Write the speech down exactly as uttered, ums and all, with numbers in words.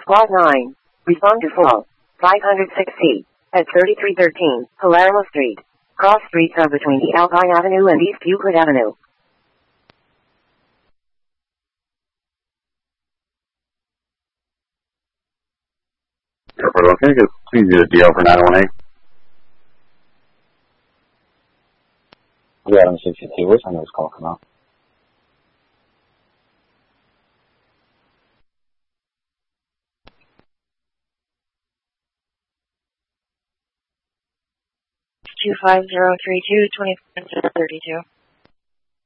Squad nine. Respond to fall. five hundred six feet. At thirty-three thirteen, Palermo Street. Cross streets are between the Alpine Avenue and East Euclid Avenue. Airport, okay, good. Please do a D L for nine one eight. Yeah, I'm sixty-two. What's on this call come out? two five zero three two, twenty-four thirty-two.